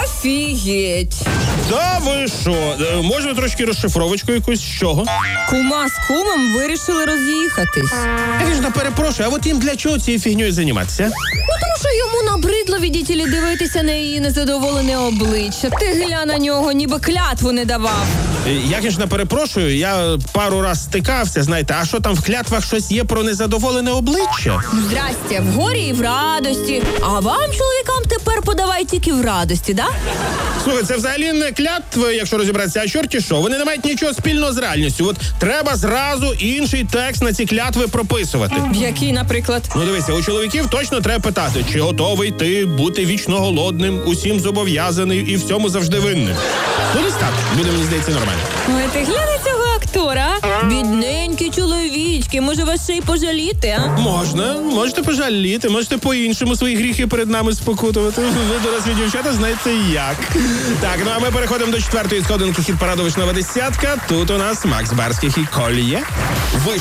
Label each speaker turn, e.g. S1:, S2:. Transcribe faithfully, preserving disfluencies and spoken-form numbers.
S1: Офігеть.
S2: Да ви що? Е, Можна трошки розшифровочку якусь з чого?
S1: Кума з кумом вирішили роз'їхатись.
S2: Звісно, перепрошую, а от їм для чого цією фігньою займатися?
S1: Ну, тому що йому набридло, віддітелі, дивитися на її незадоволене обличчя. Ти гля на нього, ніби клятву не давав.
S2: Е, Я, звісно, перепрошую, я пару раз стикався, знаєте, а що там в клятвах щось є про незадоволене обличчя?
S1: Здрастя, в горі і в радості. А вам, чоловікам, тепер подавай тільки в радості, да?
S2: Слухай, це взагалі не клятви, якщо розібратися, а чорті що? Вони не мають нічого спільного з реальністю. От треба зразу інший текст на ці клятви прописувати.
S1: Який, наприклад?
S2: Ну дивися, у чоловіків точно треба питати, чи готовий ти бути вічно голодним, усім зобов'язаний і всьому завжди винним. Ну десь так, буде, мені здається, нормально.
S1: Ой, ти гляни цього актора. Бідненькі чоловічки, може вас ще й пожаліти, а?
S2: Можна, можете пожаліти, можете по-іншому свої гріхи перед нами спокутувати. Ви, дорослі дівчата, знаєте як. Так, ну а ми переходимо до четвертої сходинки хіт-параду «Вишнева десятка». Тут у нас Макс Барських і Коліє. Вище